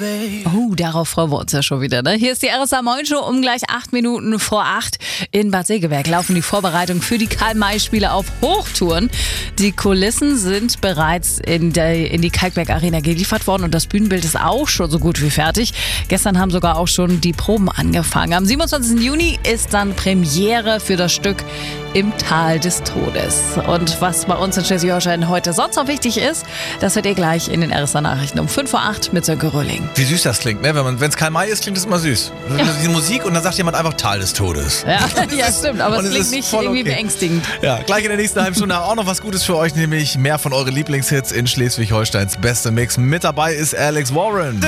Oh, darauf freuen wir uns ja schon wieder, ne? Hier ist die RSA Moin Show um gleich 8 Minuten vor 8. In Bad Segeberg laufen die Vorbereitungen für die Karl-May-Spiele auf Hochtouren. Die Kulissen sind bereits in die Kalkberg Arena geliefert worden und das Bühnenbild ist auch schon so gut wie fertig. Gestern haben sogar auch schon die Proben angefangen. Am 27. Juni ist dann Premiere für das Stück Im Tal des Todes. Und was bei uns in Schleswig-Holstein heute sonst noch wichtig ist, das hört ihr gleich in den RSA Nachrichten um 5 vor 8 mit Sönke Röhling. Wie süß das klingt, ne? Wenn es Karl May ist, klingt es immer süß. Ja. Die Musik und dann sagt jemand einfach Tal des Todes. Ja, stimmt, aber es klingt nicht irgendwie beängstigend. Ja, gleich in der nächsten halben Stunde auch noch was Gutes für euch, nämlich mehr von euren Lieblingshits in Schleswig-Holsteins beste Mix. Mit dabei ist Alex Warren.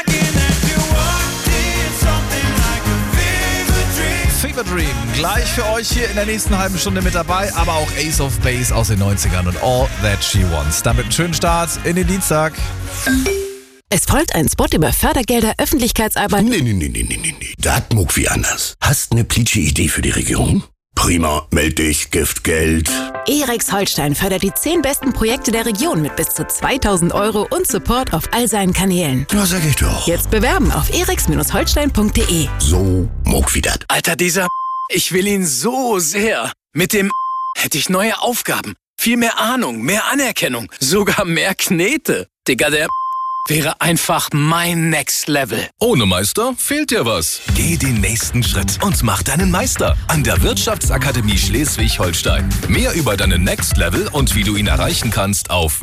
Fever Dream, gleich für euch hier in der nächsten halben Stunde mit dabei, aber auch Ace of Base aus den 90ern und All That She Wants. Damit einen schönen Start in den Dienstag. Es folgt ein Spot über Fördergelder, Öffentlichkeitsarbeit. Nee. Das muck wie anders. Hast ne plitsche Idee für die Region? Prima, meld dich, Giftgeld. EREX Holstein fördert die 10 besten Projekte der Region mit bis zu 2.000 € und Support auf all seinen Kanälen. Ja, sag ich doch. Jetzt bewerben auf erex-holstein.de. So muck wie dat. Alter, ich will ihn so sehr. Mit dem hätte ich neue Aufgaben, viel mehr Ahnung, mehr Anerkennung, sogar mehr Knete. Digga, der wäre einfach mein Next Level. Ohne Meister fehlt dir was. Geh den nächsten Schritt und mach deinen Meister an der Wirtschaftsakademie Schleswig-Holstein. Mehr über deinen Next Level und wie du ihn erreichen kannst auf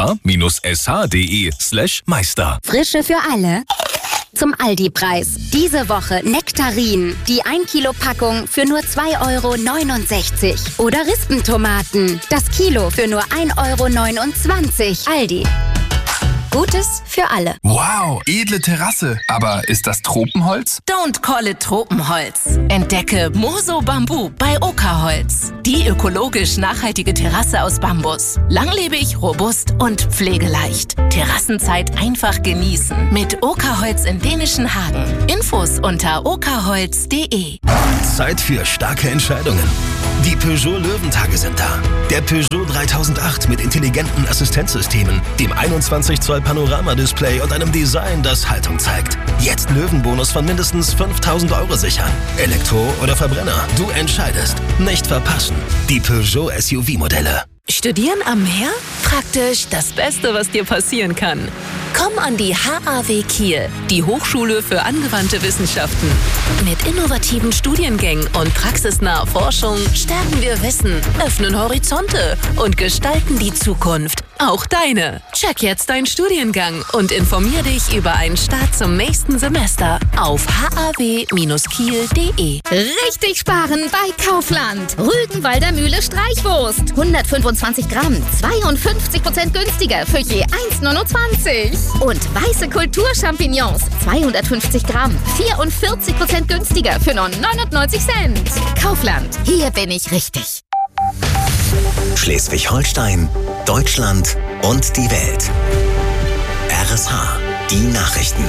wak-sh.de/Meister. Frische für alle. Zum Aldi-Preis. Diese Woche Nektarinen. Die 1 Kilo Packung für nur 2,69 €. Oder Rispentomaten. Das Kilo für nur 1,29 €. Aldi. Gutes für alle. Wow, edle Terrasse. Aber ist das Tropenholz? Don't call it Tropenholz. Entdecke Moso Bambu bei Oka-Holz. Die ökologisch nachhaltige Terrasse aus Bambus. Langlebig, robust und pflegeleicht. Terrassenzeit einfach genießen. Mit Oka-Holz in dänischen Hagen. Infos unter okaholz.de. Zeit für starke Entscheidungen. Die Peugeot Löwentage sind da. Der Peugeot 3008 mit intelligenten Assistenzsystemen, dem 21 Zoll Panorama-Display und einem Design, das Haltung zeigt. Jetzt Löwenbonus von mindestens 5.000 € sichern. Elektro oder Verbrenner, du entscheidest. Nicht verpassen. Die Peugeot SUV-Modelle. Studieren am Meer? Praktisch das Beste, was dir passieren kann. Komm an die HAW Kiel, die Hochschule für angewandte Wissenschaften. Mit innovativen Studiengängen und praxisnaher Forschung stärken wir Wissen, öffnen Horizonte und gestalten die Zukunft. Auch deine. Check jetzt deinen Studiengang und informier dich über einen Start zum nächsten Semester auf haw-kiel.de. Richtig sparen bei Kaufland. Rügenwalder Mühle Streichwurst. 125 Gramm, 52% günstiger für je 1,29 €. Und weiße Kulturchampignons, 250 Gramm, 44% günstiger für nur 99 Cent. Kaufland, hier bin ich richtig. Schleswig-Holstein, Deutschland und die Welt. RSH, die Nachrichten.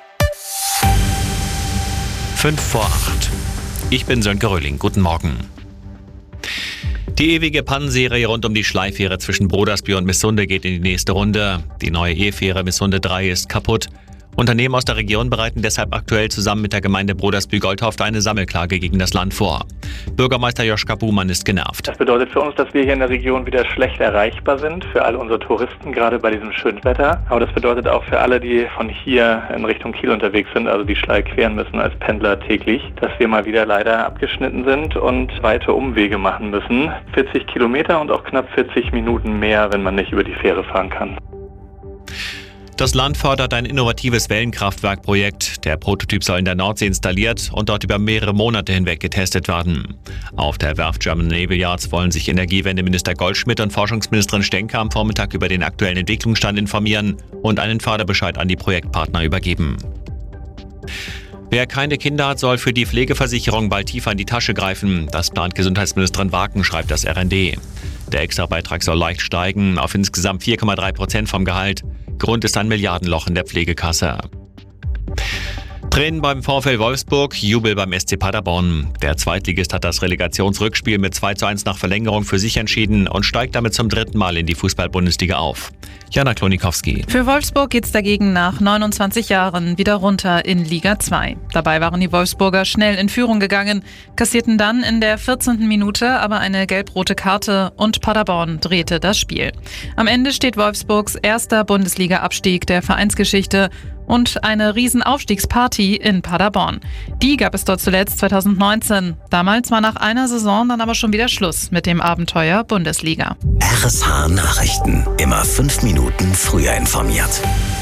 5 vor 8. Ich bin Sönke Röhling. Guten Morgen. Die ewige Pannenserie rund um die Schleifähre zwischen Brodersby und Missunde geht in die nächste Runde. Die neue E-Fähre Missunde 3 ist kaputt. Unternehmen aus der Region bereiten deshalb aktuell zusammen mit der Gemeinde Brodersby-Goldhoft eine Sammelklage gegen das Land vor. Bürgermeister Joschka Buhmann ist genervt. Das bedeutet für uns, dass wir hier in der Region wieder schlecht erreichbar sind, für alle unsere Touristen, gerade bei diesem schönen Wetter. Aber das bedeutet auch für alle, die von hier in Richtung Kiel unterwegs sind, also die Schlei queren müssen als Pendler täglich, dass wir mal wieder leider abgeschnitten sind und weite Umwege machen müssen. 40 Kilometer und auch knapp 40 Minuten mehr, wenn man nicht über die Fähre fahren kann. Das Land fördert ein innovatives Wellenkraftwerkprojekt. Der Prototyp soll in der Nordsee installiert und dort über mehrere Monate hinweg getestet werden. Auf der Werft German Naval Yards wollen sich Energiewendeminister Goldschmidt und Forschungsministerin Stenker am Vormittag über den aktuellen Entwicklungsstand informieren und einen Förderbescheid an die Projektpartner übergeben. Wer keine Kinder hat, soll für die Pflegeversicherung bald tiefer in die Tasche greifen. Das plant Gesundheitsministerin Waken, schreibt das RND. Der Extrabeitrag soll leicht steigen auf insgesamt 4,3% vom Gehalt. Grund ist ein Milliardenloch in der Pflegekasse. Tränen beim VfL Wolfsburg, Jubel beim SC Paderborn. Der Zweitligist hat das Relegationsrückspiel mit 2:1 nach Verlängerung für sich entschieden und steigt damit zum 3. Mal in die Fußball-Bundesliga auf. Jana Klonikowski. Für Wolfsburg geht's dagegen nach 29 Jahren wieder runter in Liga 2. Dabei waren die Wolfsburger schnell in Führung gegangen, kassierten dann in der 14. Minute aber eine gelb-rote Karte und Paderborn drehte das Spiel. Am Ende steht Wolfsburgs erster Bundesliga-Abstieg der Vereinsgeschichte und eine Riesenaufstiegsparty in Paderborn. Die gab es dort zuletzt 2019. Damals war nach einer Saison dann aber schon wieder Schluss mit dem Abenteuer Bundesliga. RSH Nachrichten. Immer 5 Minuten früher informiert.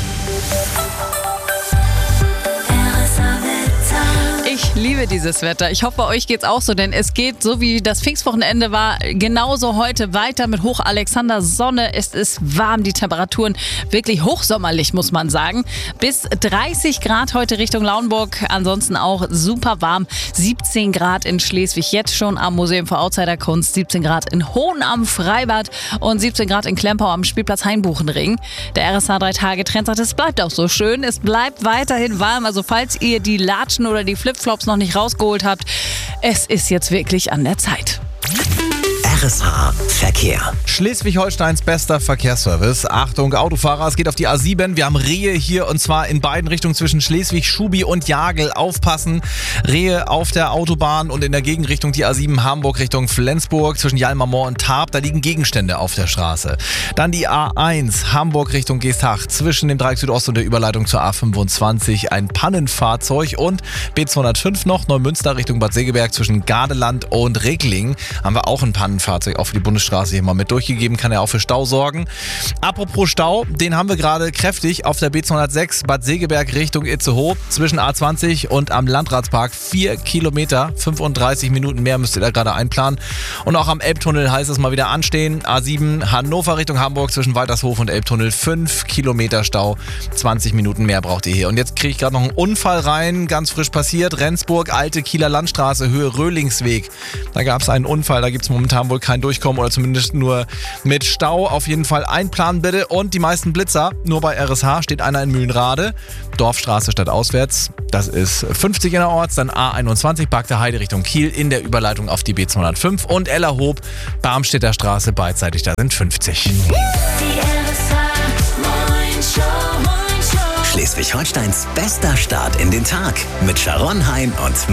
Ich liebe dieses Wetter. Ich hoffe, euch geht's auch so, denn es geht, so wie das Pfingstwochenende war, genauso heute weiter mit Hoch Alexander Sonne. Es ist warm, die Temperaturen wirklich hochsommerlich, muss man sagen. Bis 30 Grad heute Richtung Lauenburg. Ansonsten auch super warm. 17 Grad in Schleswig, jetzt schon am Museum für Outsiderkunst. 17 Grad in Hohn am Freibad und 17 Grad in Klempau am Spielplatz Hainbuchenring. Der RSH 3-Tage-Trend sagt, es bleibt auch so schön. Es bleibt weiterhin warm. Also falls ihr die Latschen oder die Flipflops noch nicht rausgeholt habt, es ist jetzt wirklich an der Zeit. RSH Verkehr. Schleswig-Holsteins bester Verkehrsservice. Achtung, Autofahrer, es geht auf die A7. Wir haben Rehe hier und zwar in beiden Richtungen zwischen Schleswig, Schubi und Jagel. Aufpassen. Rehe auf der Autobahn und in der Gegenrichtung die A7 Hamburg Richtung Flensburg zwischen Jalmarmor und Tarp. Da liegen Gegenstände auf der Straße. Dann die A1 Hamburg Richtung Geesthacht zwischen dem Dreieck Südost und der Überleitung zur A25 ein Pannenfahrzeug und B205 noch Neumünster Richtung Bad Segeberg zwischen Gardeland und Regling haben wir auch ein Pannenfahrzeug auch für die Bundesstraße hier mal mit durchgegeben, kann ja auch für Stau sorgen. Apropos Stau, den haben wir gerade kräftig auf der B206 Bad Segeberg Richtung Itzehoe zwischen A20 und am Landratspark 4 Kilometer, 35 Minuten mehr müsst ihr da gerade einplanen. Und auch am Elbtunnel heißt es mal wieder anstehen. A7 Hannover Richtung Hamburg zwischen Waltershof und Elbtunnel 5 Kilometer Stau, 20 Minuten mehr braucht ihr hier. Und jetzt kriege ich gerade noch einen Unfall rein, ganz frisch passiert, Rendsburg, alte Kieler Landstraße, Höhe Röhlingsweg. Da gab es einen Unfall, da gibt es momentan wohl kein Durchkommen oder zumindest nur mit Stau. Auf jeden Fall einplanen bitte und die meisten Blitzer. Nur bei RSH steht einer in Mühlenrade. Dorfstraße statt auswärts. Das ist 50 innerorts, dann A21 Bagde Heide Richtung Kiel in der Überleitung auf die B205 und Ellerhoop, Barmstädter Straße beidseitig, da sind 50. Schleswig-Holsteins bester Start in den Tag mit Sharon Hein und